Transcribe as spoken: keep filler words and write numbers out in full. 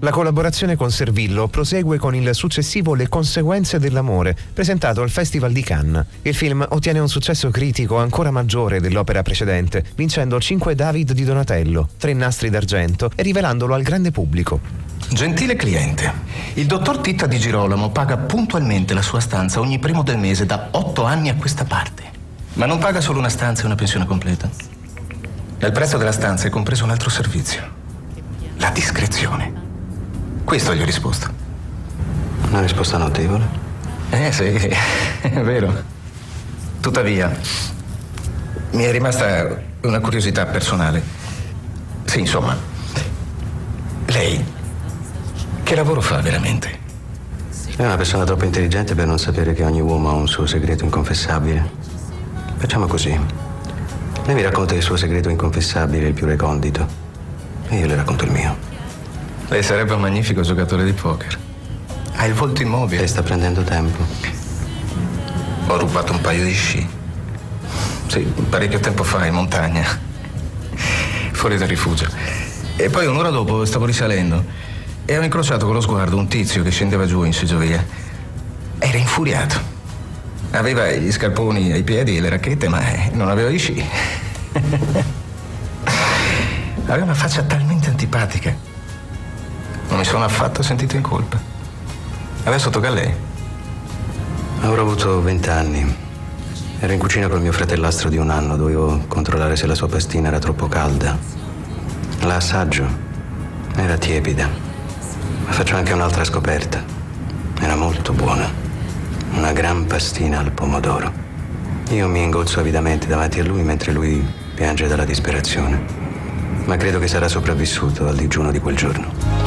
La collaborazione con Servillo prosegue con il successivo Le conseguenze dell'amore, presentato al Festival di Cannes. Il film ottiene un successo critico ancora maggiore dell'opera precedente, vincendo cinque David di Donatello, tre Nastri d'argento e rivelandolo al grande pubblico. Gentile cliente, il dottor Titta di Girolamo paga puntualmente la sua stanza ogni primo del mese da otto anni a questa parte. Ma non paga solo una stanza e una pensione completa. Nel prezzo della stanza è compreso un altro servizio: la discrezione. Questo gli ho risposto. Una risposta notevole. Eh sì, è vero. Tuttavia, mi è rimasta una curiosità personale. Sì, insomma, lei che lavoro fa veramente? È una persona troppo intelligente per non sapere che ogni uomo ha un suo segreto inconfessabile. Facciamo così. Lei mi racconta il suo segreto inconfessabile, il più recondito, e io le racconto il mio. Lei sarebbe un magnifico giocatore di poker. Ha il volto immobile. Lei sta prendendo tempo. Ho rubato un paio di sci. Sì, parecchio tempo fa in montagna, fuori dal rifugio. E poi un'ora dopo stavo risalendo e ho incrociato con lo sguardo un tizio che scendeva giù in seggiovia. Era infuriato. Aveva gli scarponi ai piedi e le racchette, ma non aveva gli sci. Aveva una faccia talmente antipatica. Non mi sono affatto sentito in colpa. Adesso tocca a lei. Avrò avuto vent'anni. Ero in cucina col mio fratellastro di un anno. Dovevo controllare se la sua pastina era troppo calda. La assaggio. Era tiepida. Ma faccio anche un'altra scoperta. Era molto buona. Una gran pastina al pomodoro. Io mi ingozzo avidamente davanti a lui mentre lui piange dalla disperazione. Ma credo che sarà sopravvissuto al digiuno di quel giorno.